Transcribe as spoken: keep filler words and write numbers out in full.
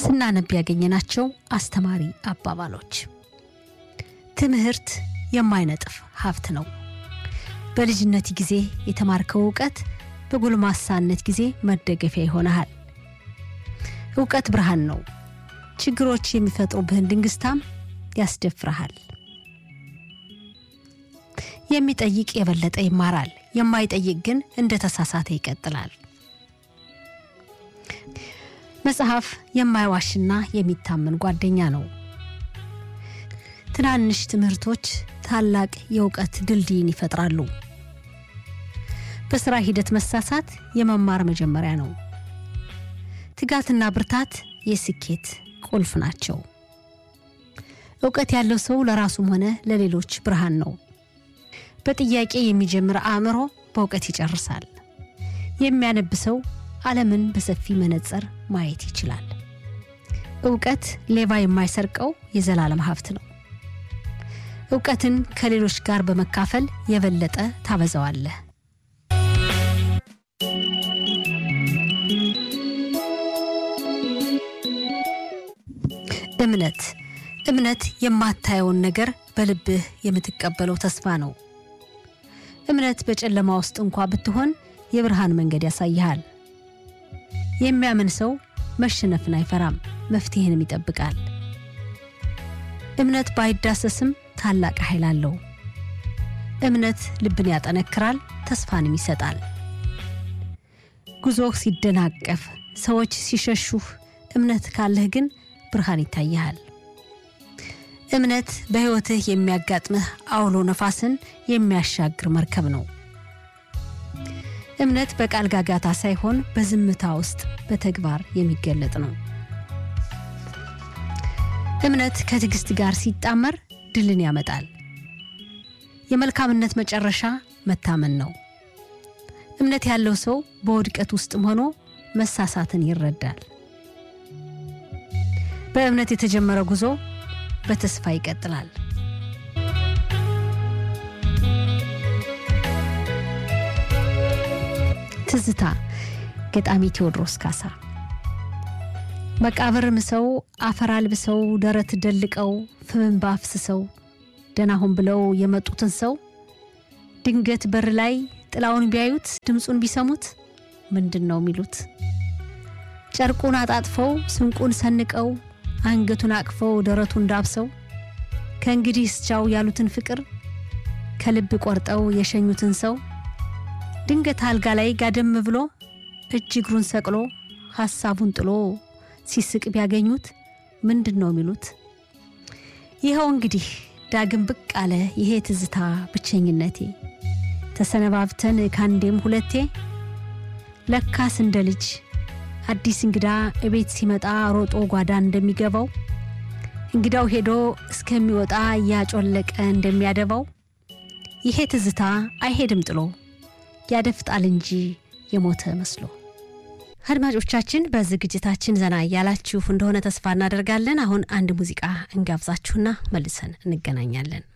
ስናነብ ያገኘናቸው አስተማሪ አባባሎች። ትምህርት የማይነጥፍ ሀብት ነው። በልጅነት ጊዜ የተማርከው ዕውቀት በጎልማሳነት ጊዜ መደገፊያ ይሆናል። ዕውቀት ብርሃን ነው። ችግሮች የሚፈጥሩብህን ድንግስታም ያስደፍራል። የሚጠይቅ የበለጠ ይማራል፣ የማይጠይቅ ግን እንደ ተሳሳተ ይቀጥላል። መጽሐፍ የማይዋሽና የሚታመን ጓደኛ ነው። ትናንሽ ትምህርቶች ታላቅ የዕውቀት ድልድይን ይፈጥራሉ። በሥራ ሂደት መሳሳት የመማር መጀመሪያ ነው። ትጋትና ብርታት የስኬት ቁልፍ ናቸው። ዕውቀት ያለው ሰው ለራሱም ሆነ ለሌሎች ብርሃን ነው። በጥያቄ የሚጀምር አእምሮ በዕውቀት ይጨርሳል። የሚያነብ ሰው ዓለምን በሰፊ መነጽር ማየት ይችላል። ዕውቀት ሌባ የማይሰርቀው የዘላለም ሀብት ነው። ዕውቀትን ከሌሎች ጋር በመካፈል የበለጠ ታበዛዋለህ። እምነት እምነት የማታየውን ነገር በልብህ የምትቀበለው ተስፋ ነው። እምነት በጨለማ ውስጥ እንኳን ብትሆን የብርሃን መንገድ ያሳያል። የሚያምን ሰው መሸነፍን አይፈራም፣ መፍትሄንም ይጠብቃል። እምነት ባይዳሰስም ታላቅ ኃይል አለው። እምነት ልብን ያጠነክራል፣ ተስፋንም ይሰጣል። ጉዞህ ሲደናቀፍ፣ ሰዎች ሲሸሹህ፣ እምነት ካለህ ግን ብርሃን ይታያል። እምነት በሕይወትህ የሚያጋጥምህ አውሎ ነፋስን የሚያሻግር መርከብ ነው። እምነት በቃል ጋጋታ ሳይሆን በዝምታ ውስጥ በተግባር የሚገለጥ ነው። እምነት ከትዕግስት ጋር ሲጣመር ድልን ያመጣል። የመልካምነት መጨረሻ መታመን ነው። እምነት ያለው ሰው በውድቀት ውስጥም ሆኖ መሳሳትን ይረዳል። በእምነት የተጀመረ ጉዞ በተስፋ ይቀጥላል። ትዝታ ገጣሚ ቴዎድሮስ ካሳ። መቃብር ምሰው አፈር አልብሰው ደረት ደልቀው ፍምን ባፍስሰው ደናሁን ብለው የመጡትን ሰው ድንገት በር ላይ ጥላውን ቢያዩት ድምጹን ቢሰሙት ምንድነው የሚሉት? ጨርቁን አጣጥፈው ስንቁን ሰንቀው አንገቱን አቅፈው ደረቱን ዳብሰው ከእንግዲህ ስቻው ያሉትን ፍቅር ከልብ ቆርጠው የሸኙትን ሰው ድንገት አልጋ ላይ ጋደም ብሎ እጅ እግሩን ሰቅሎ ሐሳቡን ጥሎ ሲስቅ ቢያገኙት ምንድነው የሚሉት? ይሄው እንግዲህ ዳግም ብቅ አለ ይሄ ትዝታ ብቸኝነቴ ተሰነባብተን ካንዴም ሁለቴ ለካስ እንደ ልጅ አዲስ እንግዳ እቤት ሲመጣ ሮጦ ጓዳ እንደሚገባው እንግዳው ሄዶ እስከሚወጣ ያጮለቀ እንደሚያደባው ይሄ ትዝታ አይሄድም ጥሎ ያደፍጣል እንጂ የሞተ መስሎ። አድማጮቻችን በዝግጅታችን ዘና ያላችሁ እንደሆነ ተስፋ እናደርጋለን። አሁን አንድ ሙዚቃ እንጋብዛችሁና መልሰን እንገናኛለን።